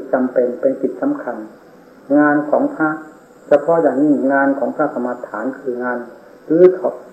จำเป็นเป็นกิจสำคัญงานของพระเฉพาะอย่างยิ่งงานของพระกรรมฐานคืองานรื้อ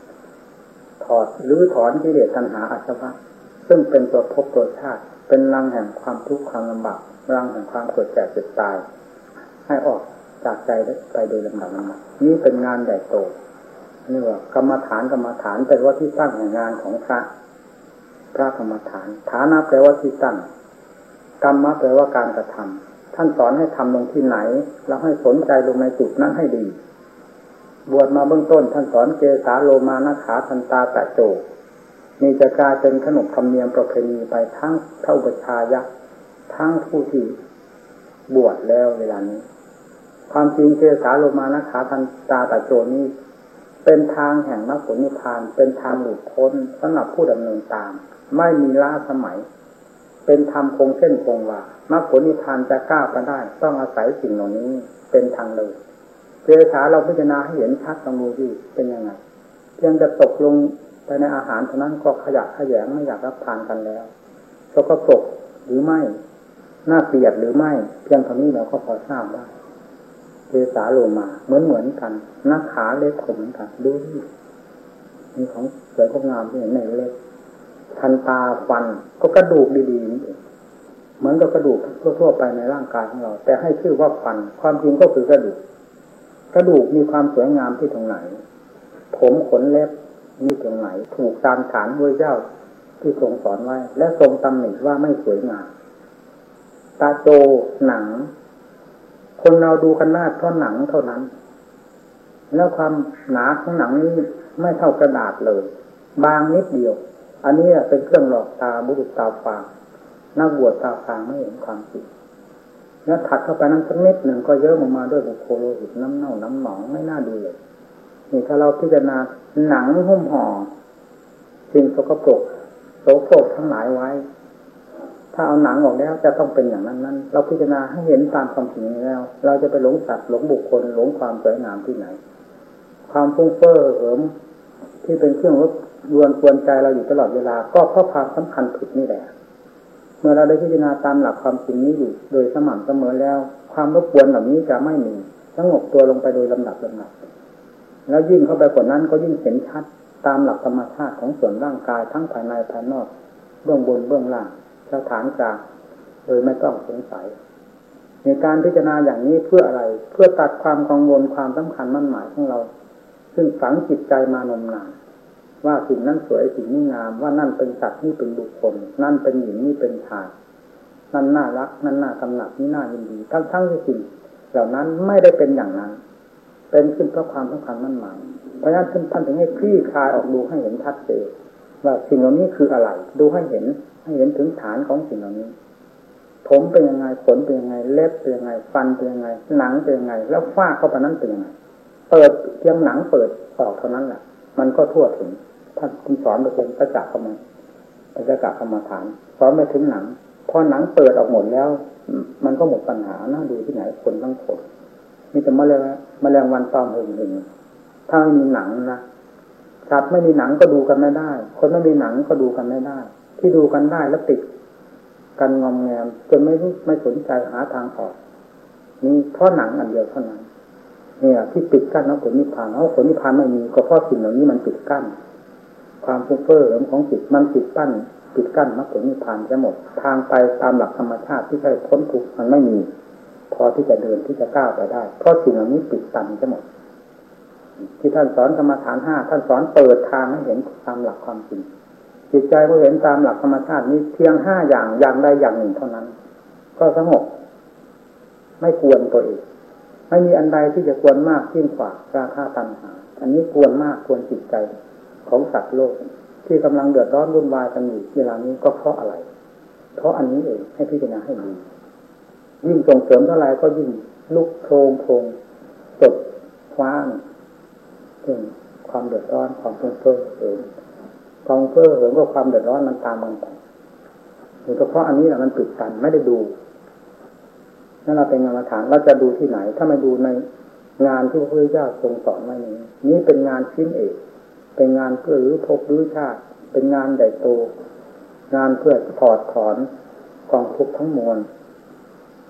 ถอนกิเลสตัณหาอาสวะซึ่งเป็นตัวภพตัวชาติเป็นรังแห่งความทุกข์ความลำบากรังแห่งความเกิดแก่เจ็บตายให้ออกจากใจไปโดยลำดับนี้เป็นงานใหญ่โตนี่ว่ากรรมฐานเป็นว่าที่ตั้งแห่งงานของพระกรรมฐานฐานะแปลว่าที่ตั้งกรรมะแปลว่าการกระทำท่านสอนให้ทำลงที่ไหนแล้วให้สนใจลงในจุดนั้นให้ดีบวชมาเบื้องต้นท่านสอนเกสาโลมานะขาทันตาตะโจมีจะกลายเป็นขนบธรรมเนียมประเพณีไปทั้งเท่าประชายะทั้งผู้ที่บวชแล้วเวลานี้ความจริงเกสาโลมานะขาทันตาตะโจนี้เป็นทางแห่งมรรคผลนิพพานเป็นทางหลุดพ้นสำหรับผู้ดำเนินตามไม่มีล้าสมัยเป็นธรรมคงเส้นคงวามรรคผลนิพพานจะก้าวไปได้ต้องอาศัยสิ่งเหล่านี้เป็นทางเลยเกสาเราพิจารณาให้เห็นชัดตรงนี้ที่เป็นยังไงเพียงจะตกลงไปในอาหารเท่านั้นก็ขยะแขยงไม่อยากรับทานกันแล้วสกปรกหรือไม่น่าเกลียดหรือไม่เพียงเท่านี้เราก็พอทราบได้เกสาโลมาเหมือนกันหน้าขาเล็กขมกันดูนี่มีของสวยงามที่เห็นในเล็กทันตาฟันก็กระดูกดีๆนี่เหมือนกับกระดูกทั่วๆไปในร่างกายของเราแต่ให้ชื่อว่าฟันความจริงก็คือกระดูกมีความสวยงามที่ตรงไหนผมขนเล็บมีตรงไหนถูกตามฐานด้วยเจ้าที่ทรงสอนไว้และทรงตำหนิว่าไม่สวยงามตาโจหนังคนเราดูกันหน้าเพราะหนังเท่านั้นแล้วความหนาของหนังนี้ไม่เท่ากระดาษเลยบางนิดเดียวอันนี้เป็นเครื่องหลอกตาบุรุษตาฟางนักบวชตาฟางไม่เห็นความจริงแล้วถัดเข้าไปนั้นสักนิดหนึ่งก็เยอะมาด้วยบุโคโลหิตน้ำเน่าน้ำหนองไม่น่าดูเลยนี่ถ้าเราพิจารณาหนังหุ้มห่อสิ่งสกปรกโสโครกทั้งหลายไว้ถ้าเอาหนังออกแล้วจะต้องเป็นอย่างนั้นเราพิจารณาให้เห็นตามความจริงแล้วเราจะไปหลงสัตว์หลงบุคคลหลงความสวยงามที่ไหนความฟุ้งเฟ้อเหิมที่เป็นเครื่องรบกวนใจเราอยู่ตลอดเวลาก็เพราะความสำคัญผิดนี่แหละเมื่อเราได้พิจารณาตามหลักความจริงนี้อยู่โดยสม่ำเสมอแล้วความรบกวนเหล่านี้จะไม่มีสงบตัวลงไปโดยลำดับแล้วยิ่งเข้าไปกว่านั้นก็ยิ่งเห็นชัดตามหลักธรรมชาติของส่วนร่างกายทั้งภายในภายนอกเบื้องบนเบื้องล่างสถานกลางโดยไม่ต้องสงสัยในการพิจารณาอย่างนี้เพื่ออะไรเพื่อตัดความกังวลความสำคัญมั่นหมายของเราซึ่งฝังจิตใจมานมนานว่าสิ่งนั้นสวยสิ่งนี้งามว่านั่นเป็นสัตว์นี่เป็นบุคคลนั่นเป็นหญิงนี่เป็นชายนั่นน่ารักนั่นน่ากำหนัดนี่น่ายินดีทั้งที่สิ่งเหล่านั้นไม่ได้เป็นอย่างนั้นเป็นขึ้นเพราะความสำคัญมั่นหมายเพราะฉะนั้นท่านถึงให้คลี่คลายออกดูให้เห็นชัดเจนว่าสิ่งเหล่านี้คืออะไรดูให้เห็นถึงฐานของสิ่งเหล่านี้ผมเป็นยังไงขนเป็นยังไงเล็บเป็นยังไงฟันเป็นยังไงหนังเป็นยังไงแล้วฝ้าเข้าไปนั้นเป็นยังไงเปิดเพียงหนังเปิดออกเท่านั้นแหละมันก็ทั่วถึงท่านคุณสอนไปเป็นประจักษ์กรรมฐานสอนไปถึงหนังพอหนังเปิดออกหมดแล้วมันก็หมดปัญหาน่าดูที่ไหนคนทั้งคนนี่แต่แมลงวันตอมหึงถ้าไม่มีหนังนะสัตว์ไม่มีหนังก็ดูกันไม่ได้คนไม่มีหนังก็ดูกันไม่ได้ที่ดูกันได้แล้วติดกันงอมแงมจนไม่สนใจหาทางออกนี่เพราะหนังอันเดียวเท่านั้นเนี่ยที่ปิดกั้นมรรคผลนิพพานผลนิพพานไม่มีก็เพราะสิ่งเหล่านี้มันปิดกั้นความฟุ้งเฟ้อของจิตมันปิดกั้นมรรคผลนิพพานจะหมดทางไปตามหลักธรรมชาติที่จะพ้นทุกข์มันไม่มีพอที่จะเดินที่จะก้าวไปได้เพราะสิ่งเหล่านี้ปิดตันจะหมดที่ท่านสอนกรรมฐาน5ท่านสอนเปิดทางให้เห็นตามหลักความจริงจิตใจเมื่อเห็นตามหลักธรรมชาตินี้เพียง5อย่างใดอย่างหนึ่งเท่านั้นก็สงบไม่กวนตัวเองไม่มีอันใดที่จะกวนมากยิ่งกว่าราคะตัณหาอันนี้กวนมากกวนจิตใจของสัตว์โลกที่กำลังเดือดร้อนวุ่นวายกันอยู่เวลานี้ก็เพราะอะไรเพราะอันนี้เองให้พิจารณาให้ดียิ่งส่งเสริมเท่าไรก็ยิ่งลุกโพงจดคว้างถึงความเดือดร้อนความฟุ้งเฟ้อความเฟ้อก็ความเดือดร้อนมันตามมันไปโดยเฉพาะอันนี้แหละมันปิดกันไม่ได้ดูนั่นเราเป็นกรรมฐานเราจะดูที่ไหนถ้าไม่ดูในงานที่พระพุทธเจ้าทรงสอนไว้นี้เป็นงานชิ้นเอกเป็นงานเพื่อรื้อภพรื้อชาติเป็นงานใหญ่โตงานเพื่อถอดถอนกองทุกข์ทั้งมวล